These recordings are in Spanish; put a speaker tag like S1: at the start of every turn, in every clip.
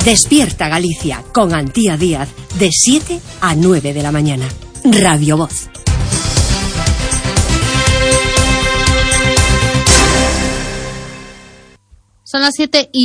S1: Despierta Galicia con Antía Díaz de 7 a 9 de la mañana. Radio Voz.
S2: Son las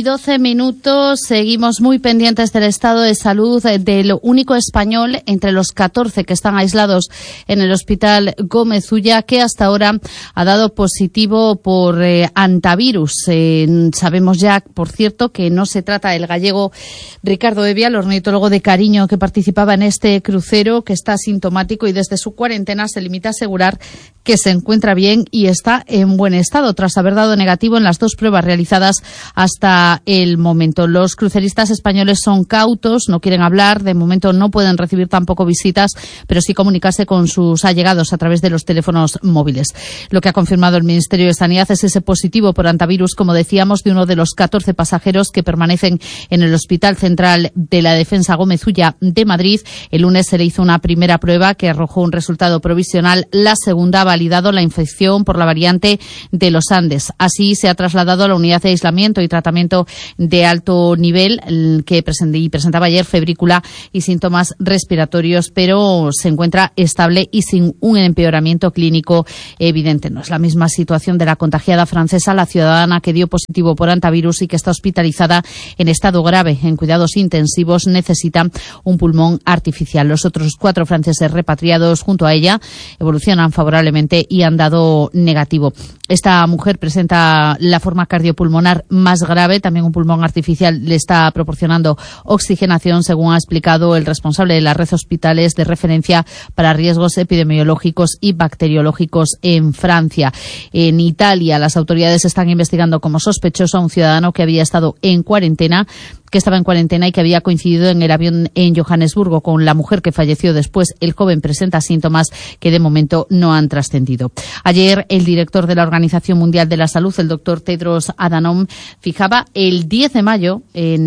S2: 7:12. Seguimos muy pendientes del estado de salud del único español entre los 14 que están aislados en el Hospital Gómez Ulla, que hasta ahora ha dado positivo por antivirus. Sabemos ya, por cierto, que no se trata del gallego Ricardo Evia, el ornitólogo de cariño que participaba en este crucero, que está asintomático y desde su cuarentena se limita a asegurar que se encuentra bien y está en buen estado, tras haber dado negativo en las 2 pruebas realizadas hasta el momento. Los cruceristas españoles son cautos, no quieren hablar, de momento no pueden recibir tampoco visitas, pero sí comunicarse con sus allegados a través de los teléfonos móviles. Lo que ha confirmado el Ministerio de Sanidad es ese positivo por antivirus, como decíamos, de uno de los 14 pasajeros que permanecen en el Hospital Central de la Defensa Gómez Ulla de Madrid. El lunes se le hizo una primera prueba que arrojó un resultado provisional. La segunda ha validado la infección por la variante de los Andes. Así se ha trasladado a la unidad de aislamiento y tratamiento de alto nivel que presentaba ayer febrícula y síntomas respiratorios, pero se encuentra estable y sin un empeoramiento clínico evidente. No es la misma situación de la contagiada francesa, la ciudadana que dio positivo por antivirus y que está hospitalizada en estado grave en cuidados intensivos, necesita un pulmón artificial. Los otros 4 franceses repatriados junto a ella evolucionan favorablemente y han dado negativo. Esta mujer presenta la forma cardiopulmonar más grave, también un pulmón artificial le está proporcionando oxigenación, según ha explicado el responsable de la red hospitales de referencia para riesgos epidemiológicos y bacteriológicos en Francia. En Italia, las autoridades están investigando como sospechoso a un ciudadano que había estado en cuarentena, que estaba en cuarentena y que había coincidido en el avión en Johannesburgo con la mujer que falleció después. El joven presenta síntomas que de momento no han trascendido. Ayer, el director de la Organización Mundial de la Salud, el doctor Tedros Adhanom, fijaba el 10 de mayo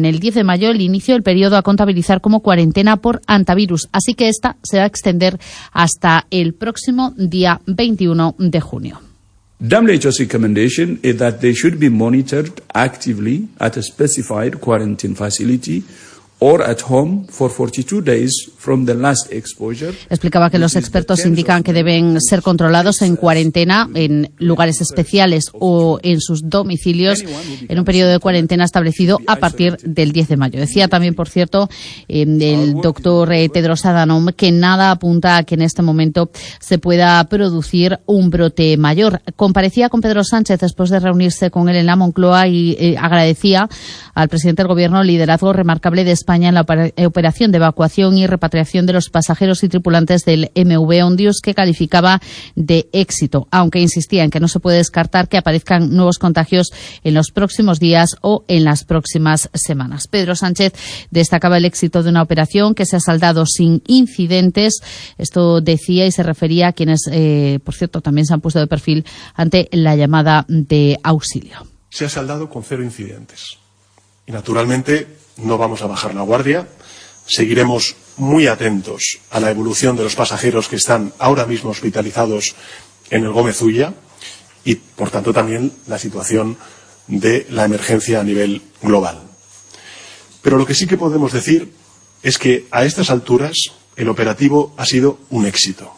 S2: el inicio del periodo a contabilizar como cuarentena por antivirus. Así que esta se va a extender hasta el próximo día 21 de junio.
S3: WHO's recommendation is that they should be monitored actively at a specified quarantine facility or at home for 42 days from the last exposure.
S2: Explicaba que los expertos indican que deben ser controlados en cuarentena en lugares especiales o en sus domicilios en un periodo de cuarentena establecido a partir del 10 de mayo. Decía también, por cierto, el doctor Tedros Adhanom que nada apunta a que en este momento se pueda producir un brote mayor. Comparecía con Pedro Sánchez después de reunirse con él en la Moncloa y agradecía al presidente del Gobierno el liderazgo remarcable de España en la operación de evacuación y repatriación de los pasajeros y tripulantes del MV Ondius, que calificaba de éxito, aunque insistía en que no se puede descartar que aparezcan nuevos contagios en los próximos días o en las próximas semanas. Pedro Sánchez destacaba el éxito de una operación que se ha saldado sin incidentes. Esto decía y se refería a quienes, por cierto, también se han puesto de perfil ante la llamada de auxilio.
S4: Se ha saldado con 0 incidentes. Y naturalmente no vamos a bajar la guardia, seguiremos muy atentos a la evolución de los pasajeros que están ahora mismo hospitalizados en el Gómez Ulla y, por tanto, también la situación de la emergencia a nivel global. Pero lo que sí que podemos decir es que a estas alturas el operativo ha sido un éxito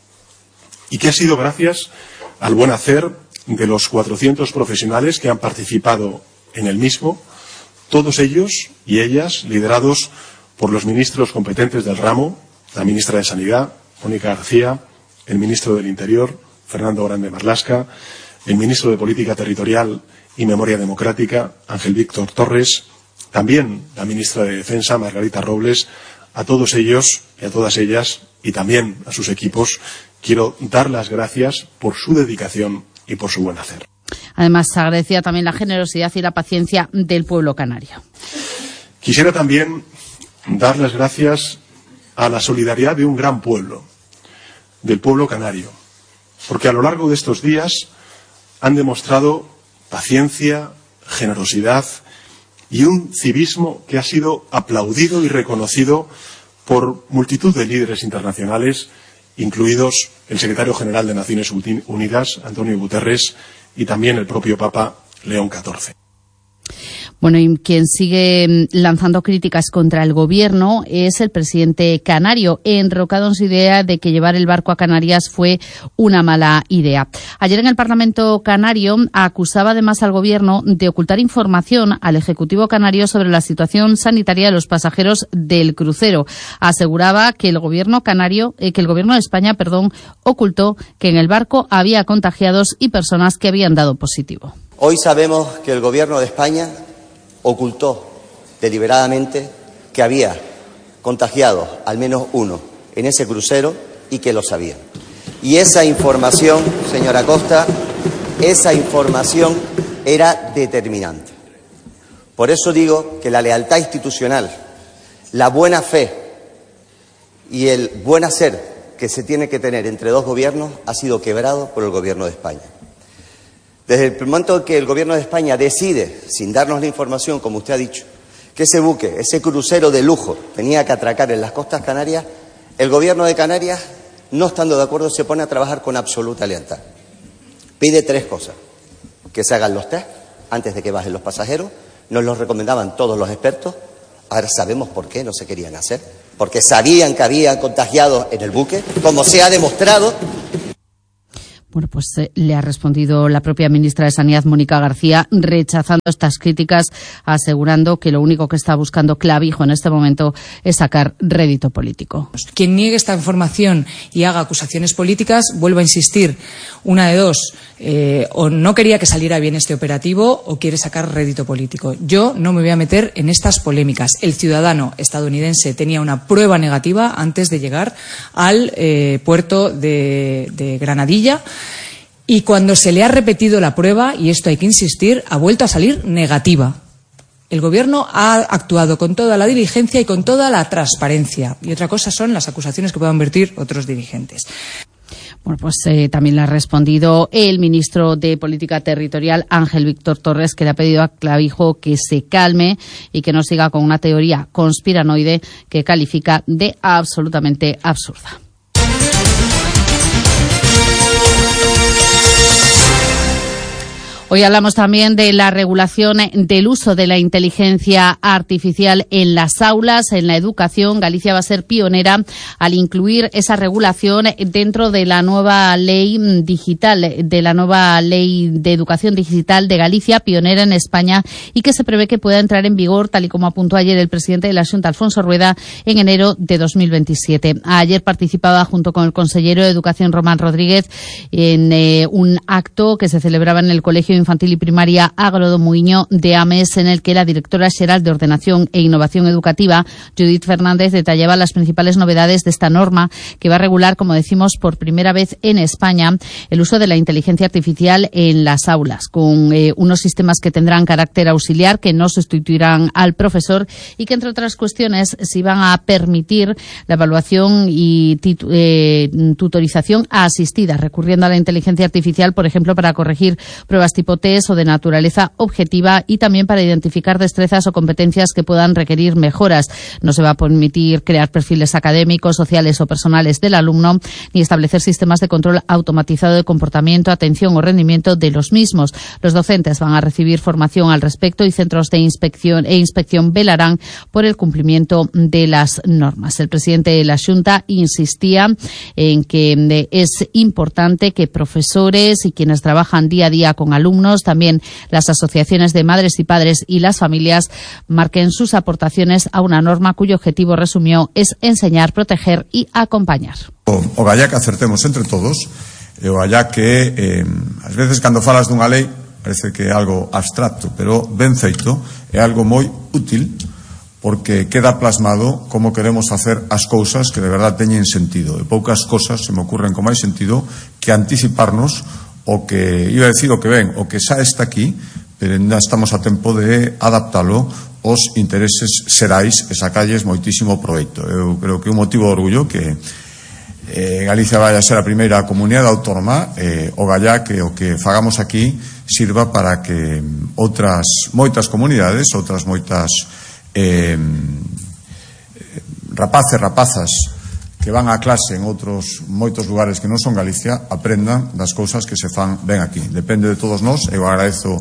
S4: y que ha sido gracias al buen hacer de los 400 profesionales que han participado en el mismo, todos ellos y ellas liderados por los ministros competentes del ramo, la ministra de Sanidad, Mónica García, el ministro del Interior, Fernando Grande Marlaska, el ministro de Política Territorial y Memoria Democrática, Ángel Víctor Torres, también la ministra de Defensa, Margarita Robles. A todos ellos y a todas ellas, y también a sus equipos, quiero dar las gracias por su dedicación y por su buen hacer.
S2: Además, agradecía también la generosidad y la paciencia del pueblo canario.
S4: Quisiera también dar las gracias a la solidaridad de un gran pueblo, del pueblo canario, porque a lo largo de estos días han demostrado paciencia, generosidad y un civismo que ha sido aplaudido y reconocido por multitud de líderes internacionales, incluidos el secretario general de Naciones Unidas, Antonio Guterres, y también el propio Papa León XIV.
S2: Bueno, y quien sigue lanzando críticas contra el gobierno es el presidente canario, enrocado en su idea de que llevar el barco a Canarias fue una mala idea. Ayer en el Parlamento canario acusaba además al gobierno de ocultar información al Ejecutivo canario sobre la situación sanitaria de los pasajeros del crucero. Aseguraba que el gobierno de España, ocultó que en el barco había contagiados y personas que habían dado positivo.
S5: Hoy sabemos que el gobierno de España ocultó deliberadamente que había contagiado al menos uno en ese crucero y que lo sabían. Y esa información, señora Costa, esa información era determinante. Por eso digo que la lealtad institucional, la buena fe y el buen hacer que se tiene que tener entre dos gobiernos ha sido quebrado por el gobierno de España. Desde el momento en que el Gobierno de España decide, sin darnos la información, como usted ha dicho, que ese buque, ese crucero de lujo, tenía que atracar en las costas canarias, el Gobierno de Canarias, no estando de acuerdo, se pone a trabajar con absoluta lealtad. Pide 3 cosas. Que se hagan los test antes de que bajen los pasajeros. Nos los recomendaban todos los expertos. Ahora sabemos por qué no se querían hacer. Porque sabían que habían contagiados en el buque, como se ha demostrado.
S2: Bueno, pues le ha respondido la propia ministra de Sanidad, Mónica García, rechazando estas críticas, asegurando que lo único que está buscando Clavijo en este momento es sacar rédito político.
S6: Quien niegue esta información y haga acusaciones políticas, vuelvo a insistir, una de dos, o no quería que saliera bien este operativo o quiere sacar rédito político. Yo no me voy a meter en estas polémicas. El ciudadano estadounidense tenía una prueba negativa antes de llegar al puerto de Granadilla. Y cuando se le ha repetido la prueba, y esto hay que insistir, ha vuelto a salir negativa. El Gobierno ha actuado con toda la diligencia y con toda la transparencia. Y otra cosa son las acusaciones que puedan vertir otros dirigentes.
S2: Bueno, pues también le ha respondido el ministro de Política Territorial, Ángel Víctor Torres, que le ha pedido a Clavijo que se calme y que no siga con una teoría conspiranoide que califica de absolutamente absurda. Hoy hablamos también de la regulación del uso de la inteligencia artificial en las aulas, en la educación. Galicia va a ser pionera al incluir esa regulación dentro de la nueva ley digital, de la nueva ley de educación digital de Galicia, pionera en España, y que se prevé que pueda entrar en vigor, tal y como apuntó ayer el presidente de la Xunta, Alfonso Rueda, en enero de 2027. Ayer participaba junto con el consellero de Educación, Román Rodríguez, en un acto que se celebraba en el Colegio Infantil y Primaria Agro do Muiño de Ames, en el que la directora xeral de Ordenación e Innovación Educativa, Judith Fernández, detallaba las principales novedades de esta norma, que va a regular, como decimos, por primera vez en España, el uso de la inteligencia artificial en las aulas, con unos sistemas que tendrán carácter auxiliar, que no sustituirán al profesor y que, entre otras cuestiones, se van a permitir la evaluación y tutorización asistida, recurriendo a la inteligencia artificial, por ejemplo, para corregir pruebas tipo test o de naturaleza objetiva, y también para identificar destrezas o competencias que puedan requerir mejoras. No se va a permitir crear perfiles académicos, sociales o personales del alumno, ni establecer sistemas de control automatizado de comportamiento, atención o rendimiento de los mismos. Los docentes van a recibir formación al respecto y centros de inspección velarán por el cumplimiento de las normas. El presidente de la Xunta insistía en que es importante que profesores y quienes trabajan día a día con alumnos, también las asociaciones de madres y padres y las familias, marquen sus aportaciones a una norma cuyo objetivo, resumió, es enseñar, proteger y acompañar.
S7: O galla que acertemos entre todos, o galla que ás veces cando falas dunha lei parece que é algo abstracto, pero ben feito é algo moi útil, porque queda plasmado como queremos facer as cousas que de verdade teñen sentido. E poucas cousas se me ocurren con máis sentido que anticiparnos o que, iba a decir o que ven, o que xa está aquí, pero ainda estamos a tempo de adaptalo aos intereses xerais e sacalles moitísimo proveito. Eu creo que é un motivo de orgullo que Galicia vai a ser a primeira comunidade autónoma, o gallá que o que fagamos aquí sirva para que moitas comunidades, outras moitas rapazas que van a clase en outros moitos lugares que non son Galicia, aprendan das cousas que se fan ben aquí. Depende de todos nós. Eu agradezo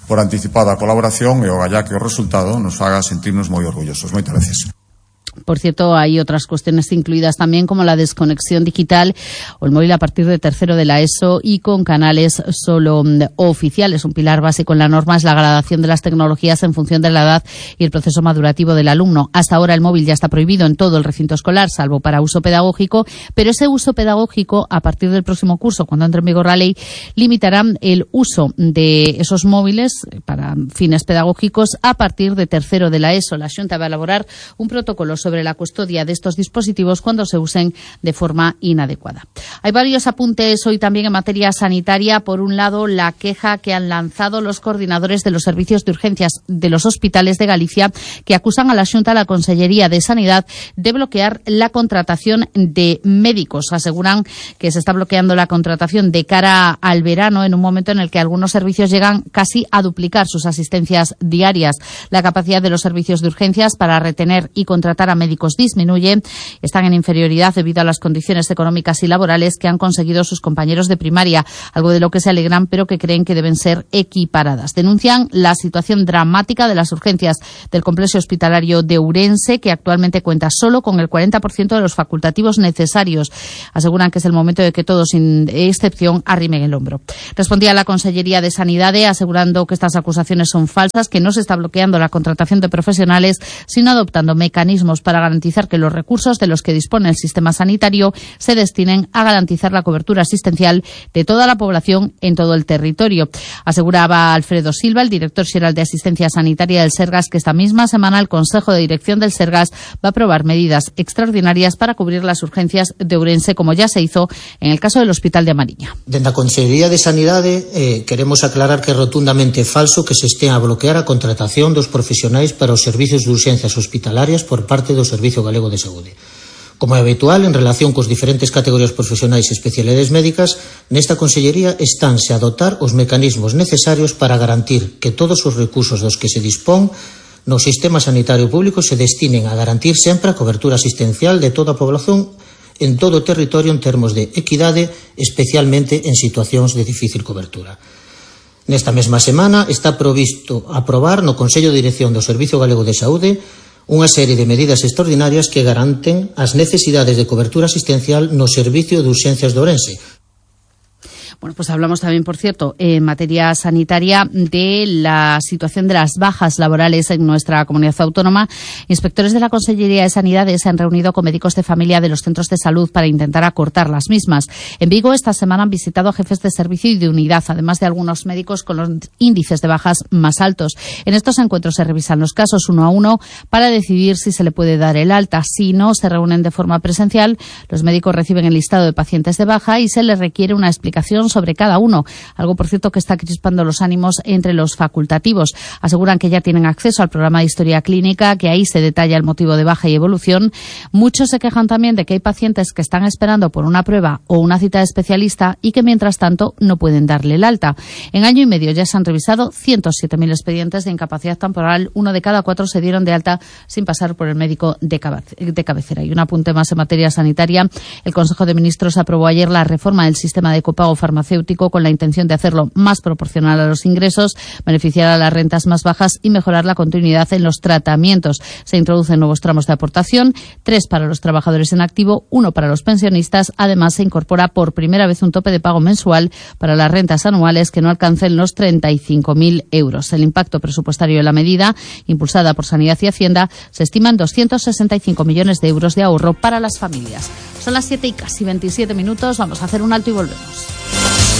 S7: por anticipada colaboración e ogallá que o resultado nos faga sentirnos moi orgullosos. Moitas gracias.
S2: Por cierto, hay otras cuestiones incluidas también, como la desconexión digital o el móvil a partir de tercero de la ESO y con canales solo oficiales. Un pilar básico en la norma es la gradación de las tecnologías en función de la edad y el proceso madurativo del alumno. Hasta ahora el móvil ya está prohibido en todo el recinto escolar, salvo para uso pedagógico, pero ese uso pedagógico, a partir del próximo curso, cuando entre en vigor la ley, limitará el uso de esos móviles para fines pedagógicos a partir de tercero de la ESO. La Xunta va a elaborar un protocolo sobre la custodia de estos dispositivos cuando se usen de forma inadecuada. Hay varios apuntes hoy también en materia sanitaria. Por un lado, la queja que han lanzado los coordinadores de los servicios de urgencias de los hospitales de Galicia, que acusan a la Xunta, a la Consellería de Sanidad, de bloquear la contratación de médicos. Aseguran que se está bloqueando la contratación de cara al verano, en un momento en el que algunos servicios llegan casi a duplicar sus asistencias diarias. La capacidad de los servicios de urgencias para retener y contratar a médicos disminuye. Están en inferioridad debido a las condiciones económicas y laborales que han conseguido sus compañeros de primaria, algo de lo que se alegran, pero que creen que deben ser equiparadas. Denuncian la situación dramática de las urgencias del complejo hospitalario de Ourense, que actualmente cuenta solo con el 40% de los facultativos necesarios. Aseguran que es el momento de que todos, sin excepción, arrimen el hombro. Respondía la Consellería de Sanidad asegurando que estas acusaciones son falsas, que no se está bloqueando la contratación de profesionales, sino adoptando mecanismos para garantizar que los recursos de los que dispone el sistema sanitario se destinen a garantizar la cobertura asistencial de toda la población en todo el territorio. Aseguraba Alfredo Silva, el director xeral de Asistencia Sanitaria del Sergas, que esta misma semana el Consejo de Dirección del Sergas va a aprobar medidas extraordinarias para cubrir las urgencias de Ourense, como ya se hizo en el caso del Hospital de Amariña.
S8: Dende a Consellería de Sanidade queremos aclarar que é rotundamente falso que se estea a bloquear a contratación dos profesionais para os servicios de urxencias hospitalarias por parte do Servicio Galego de Saúde. Como é habitual, en relación cos diferentes categorías profesionais e especialidades médicas, nesta Consellería estánse a dotar os mecanismos necesarios para garantir que todos os recursos dos que se dispón no sistema sanitario público se destinen a garantir sempre a cobertura asistencial de toda a población en todo o territorio en termos de equidade, especialmente en situacións de difícil cobertura. Nesta mesma semana está provisto aprobar no Consello de Dirección do Servicio Galego de Saúde unha serie de medidas extraordinarias que garanten as necesidades de cobertura asistencial no Servicio de Urxencias de Ourense.
S2: Bueno, pues hablamos también, por cierto, en materia sanitaria, de la situación de las bajas laborales en nuestra comunidad autónoma. Inspectores de la Consellería de Sanidad se han reunido con médicos de familia de los centros de salud para intentar acortar las mismas. En Vigo, esta semana han visitado a jefes de servicio y de unidad, además de algunos médicos con los índices de bajas más altos. En estos encuentros se revisan los casos uno a uno para decidir si se le puede dar el alta. Si no se reúnen de forma presencial, los médicos reciben el listado de pacientes de baja y se les requiere una explicación sobre cada uno, algo por cierto que está crispando los ánimos entre los facultativos. Aseguran que ya tienen acceso al programa de historia clínica, que ahí se detalla el motivo de baja y evolución. Muchos se quejan también de que hay pacientes que están esperando por una prueba o una cita de especialista y que mientras tanto no pueden darle el alta. En año y medio ya se han revisado 107.000 expedientes de incapacidad temporal. 1 de cada 4 se dieron de alta sin pasar por el médico de cabecera. Y un apunte más en materia sanitaria. El Consejo de Ministros aprobó ayer la reforma del sistema de copago farmacéutico con la intención de hacerlo más proporcional a los ingresos, beneficiar a las rentas más bajas y mejorar la continuidad en los tratamientos. Se introducen nuevos tramos de aportación, 3 para los trabajadores en activo, 1 para los pensionistas. Además, se incorpora por primera vez un tope de pago mensual para las rentas anuales que no alcancen los 35.000 euros. El impacto presupuestario de la medida, impulsada por Sanidad y Hacienda, se estima en 265 millones de euros de ahorro para las familias. Son las 7 y casi 27 minutos. Vamos a hacer un alto y volvemos.